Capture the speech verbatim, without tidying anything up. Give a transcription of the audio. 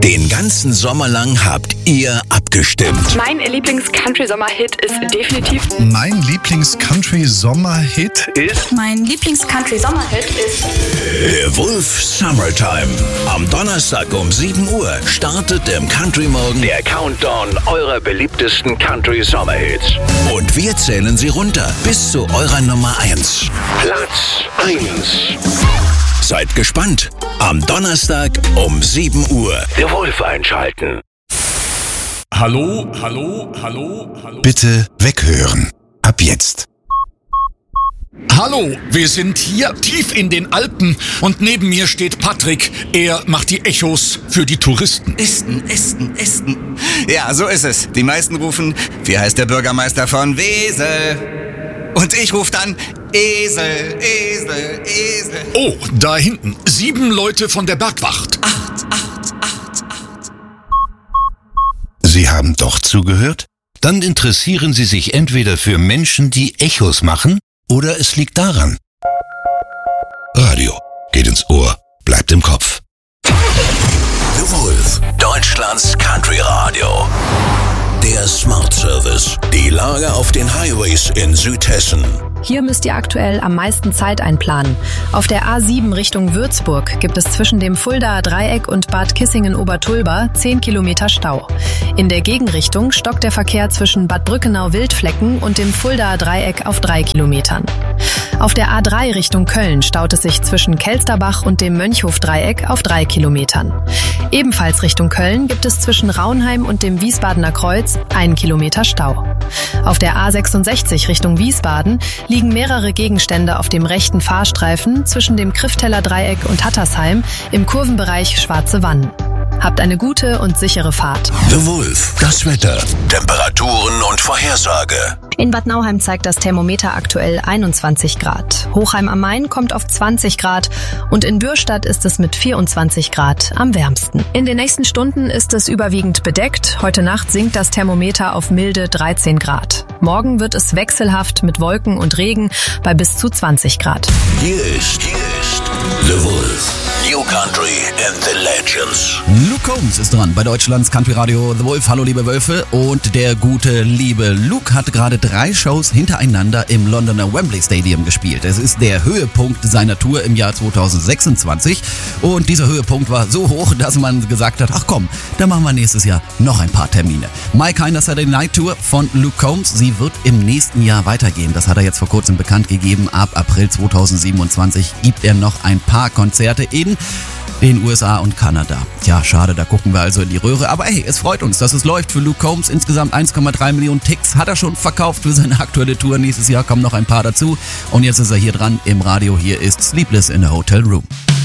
Den ganzen Sommer lang habt ihr abgestimmt. Mein Lieblings-Country-Sommer-Hit ist definitiv... Mein Lieblings-Country-Sommer-Hit ist... Mein Lieblings-Country-Sommer-Hit ist... Der Wolf Summertime. Am Donnerstag um sieben Uhr startet im Country Morgen der Countdown eurer beliebtesten Country-Sommer-Hits. Und wir zählen sie runter bis zu eurer Nummer eins. Platz eins. Seid gespannt. Am Donnerstag um sieben Uhr. Der Wolf einschalten. Hallo, hallo, hallo, hallo. Bitte weghören. Ab jetzt. Hallo, wir sind hier tief in den Alpen und neben mir steht Patrick. Er macht die Echos für die Touristen. Esten, Esten, Esten. Ja, so ist es. Die meisten rufen, wie heißt der Bürgermeister von Wesel? Und ich rufe dann, Esel, Esel, Esel. Oh, da hinten. Sieben Leute von der Bergwacht. Acht, acht, acht, acht. Sie haben doch zugehört? Dann interessieren Sie sich entweder für Menschen, die Echos machen, oder es liegt daran. Radio geht ins Ohr, bleibt im Kopf. The Wolf, Deutschlands Country Radio. Der Smart Service. Die Lage auf den Highways in Südhessen. Hier müsst ihr aktuell am meisten Zeit einplanen. Auf der A sieben Richtung Würzburg gibt es zwischen dem Fuldaer Dreieck und Bad Kissingen-Obertulba zehn Kilometer Stau. In der Gegenrichtung stockt der Verkehr zwischen Bad Brückenau-Wildflecken und dem Fuldaer Dreieck auf drei Kilometern. Auf der A drei Richtung Köln staut es sich zwischen Kelsterbach und dem Mönchhof-Dreieck auf drei Kilometern. Ebenfalls Richtung Köln gibt es zwischen Raunheim und dem Wiesbadener Kreuz ein Kilometer Stau. Auf der A sechsundsechzig Richtung Wiesbaden liegen mehrere Gegenstände auf dem rechten Fahrstreifen zwischen dem Krifteller Dreieck und Hattersheim im Kurvenbereich Schwarze Wannen. Habt eine gute und sichere Fahrt. The Wolf, das Wetter, Temperaturen und Vorhersage. In Bad Nauheim zeigt das Thermometer aktuell einundzwanzig Grad. Hochheim am Main kommt auf zwanzig Grad und in Bürstadt ist es mit vierundzwanzig Grad am wärmsten. In den nächsten Stunden ist es überwiegend bedeckt. Heute Nacht sinkt das Thermometer auf milde dreizehn Grad. Morgen wird es wechselhaft mit Wolken und Regen bei bis zu zwanzig Grad. Hier ist, hier ist The Wolf. New Country and the Legends. Luke Combs ist dran bei Deutschlands Country Radio The Wolf. Hallo liebe Wölfe. Und der gute liebe Luke hat gerade drei Shows hintereinander im Londoner Wembley Stadium gespielt. Es ist der Höhepunkt seiner Tour im Jahr zweitausendsechsundzwanzig. Und dieser Höhepunkt war so hoch, dass man gesagt hat, ach komm, dann machen wir nächstes Jahr noch ein paar Termine. My Kinder Saturday Night Tour von Luke Combs. Sie wird im nächsten Jahr weitergehen. Das hat er jetzt vor kurzem bekannt gegeben. Ab April zweitausendsiebenundzwanzig gibt er noch ein paar Konzerte in den U S A und Kanada. Tja, schade, da gucken wir also in die Röhre. Aber hey, es freut uns, dass es läuft für Luke Combs. Insgesamt eins Komma drei Millionen Ticks hat er schon verkauft für seine aktuelle Tour. Nächstes Jahr kommen noch ein paar dazu. Und jetzt ist er hier dran im Radio. Hier ist Sleepless in a Hotel Room.